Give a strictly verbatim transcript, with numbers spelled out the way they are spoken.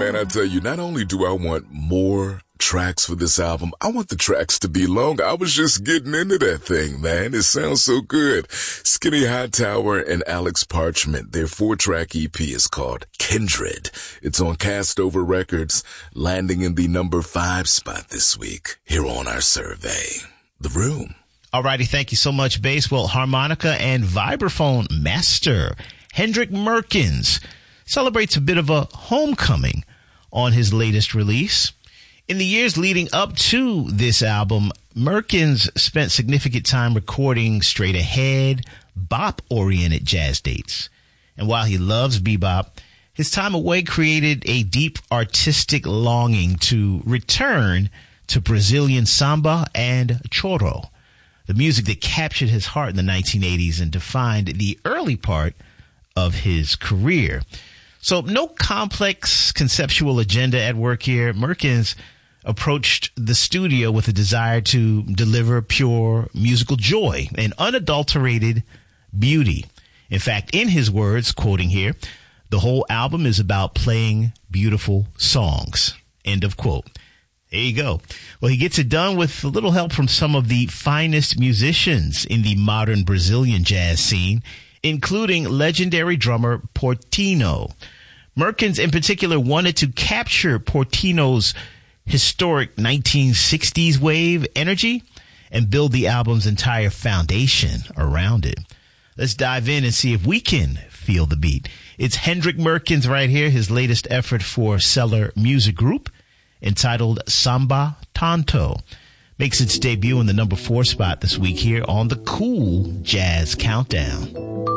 man, I tell you, not only do I want more tracks for this album, I want the tracks to be longer. I was just getting into that thing, man. It sounds so good. Skinny Hightower and Alex Parchment, their four-track E P is called Kindred. It's on Castover Records, landing in the number five spot this week here on our survey. The Room. Alrighty, thank you so much, Bass. Well, harmonica and vibraphone master Hendrik Merkens celebrates a bit of a homecoming on his latest release. In the years leading up to this album, Merkens spent significant time recording straight ahead, bop-oriented jazz dates. And while he loves bebop, his time away created a deep artistic longing to return to Brazilian samba and choro, the music that captured his heart in the nineteen eighties and defined the early part of his career. So no complex conceptual agenda at work here. Merkens approached the studio with a desire to deliver pure musical joy and unadulterated beauty. In fact, in his words, quoting here, the whole album is about playing beautiful songs. End of quote. There you go. Well, he gets it done with a little help from some of the finest musicians in the modern Brazilian jazz scene, including legendary drummer Portinho. Merkens in particular wanted to capture Portinho's historic nineteen sixties wave energy and build the album's entire foundation around it. Let's dive in and see if we can feel the beat. It's Hendrik Merkens right here, his latest effort for Cellar Music Group, entitled Samba Tanto. Makes its debut in the number four spot this week here on the Cool Jazz Countdown.